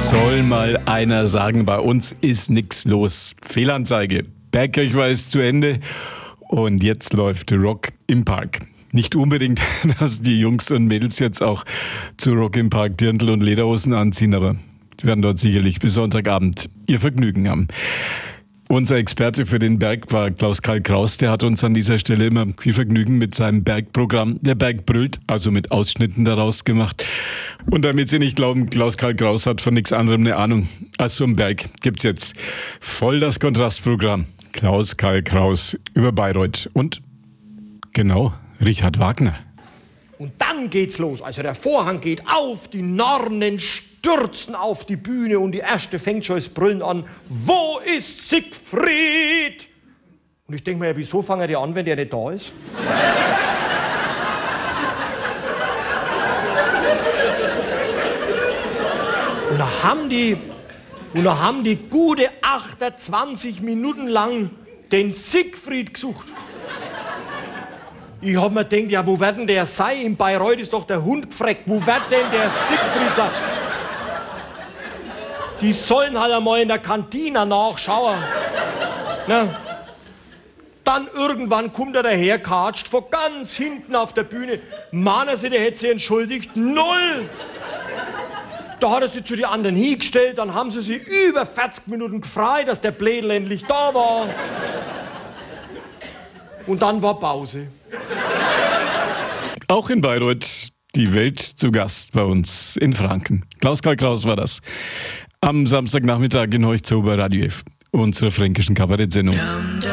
Soll mal einer sagen, bei uns ist nichts los. Fehlanzeige. Bergkirch ist zu Ende und jetzt läuft Rock im Park. Nicht unbedingt, dass die Jungs und Mädels jetzt auch zu Rock im Park Dirndl und Lederhosen anziehen, aber sie werden dort sicherlich bis Sonntagabend ihr Vergnügen haben. Unser Experte für den Berg war Klaus-Karl Kraus. Der hat uns an dieser Stelle immer viel Vergnügen mit seinem Bergprogramm Der Berg brüllt, also mit Ausschnitten daraus gemacht. Und damit Sie nicht glauben, Klaus-Karl Kraus hat von nichts anderem eine Ahnung als vom Berg, gibt's jetzt voll das Kontrastprogramm. Klaus-Karl Kraus über Bayreuth und genau Richard Wagner. Und dann geht's los. Also der Vorhang geht auf, die Nornen stürzen auf die Bühne und die erste fängt schon das Brüllen an. Wo ist Siegfried? Und ich denke mir, ja, wieso fangen die an, wenn der nicht da ist? Und da haben die gute 28 Minuten lang den Siegfried gesucht. Ich hab mir gedacht, ja, wo wird denn der sein? In Bayreuth ist doch der Hund gefreckt. Wo wird denn der Siegfried sein? Die sollen halt einmal in der Kantine nachschauen. Na? Dann irgendwann kommt er daherkatscht, von ganz hinten auf der Bühne. Meinen Sie, der hätte sich entschuldigt? Null! Da hat er sich zu den anderen hingestellt, dann haben sie sich über 40 Minuten gefreut, dass der Blädel endlich da war. Und dann war Pause. Auch in Bayreuth die Welt zu Gast bei uns in Franken. Klaus-Karl Kraus war das. Am Samstagnachmittag in Hochzow bei Radio F, unserer fränkischen Kabarett-Sendung.